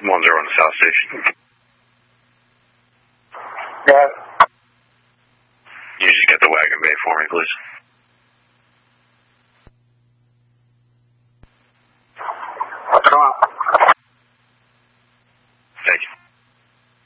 10 on the South Station. Got it. You just get the wagon bay for me, please.